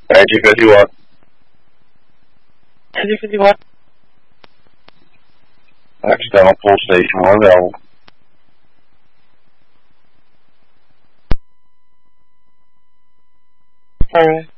Energy 51. Energy 51. Accidental pull station 1 available. Alright.